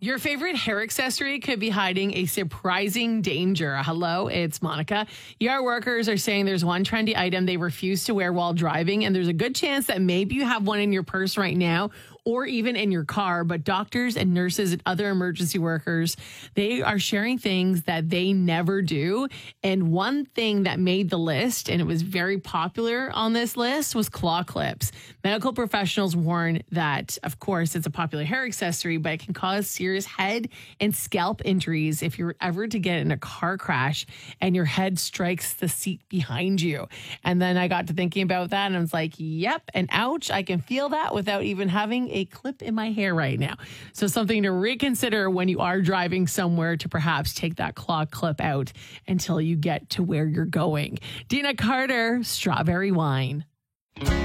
Your favorite hair accessory could be hiding a surprising danger. Hello, it's Monica. Yard workers are saying there's one trendy item they refuse to wear while driving, and there's a good chance that maybe you have one in your purse right now or even in your car. But doctors and nurses and other emergency workers, they are sharing things that they never do. And one thing that made the list, and it was very popular on this list, was claw clips. Medical professionals warn that, of course, it's a popular hair accessory, but it can cause serious head and scalp injuries if you're ever to get in a car crash and your head strikes the seat behind you. And then I got to thinking about that and I was like, yep, and ouch, I can feel that without even having a clip in my hair right now. So something to reconsider when you are driving somewhere, to perhaps take that claw clip out until you get to where you're going. Dina Carter, Strawberry Wine.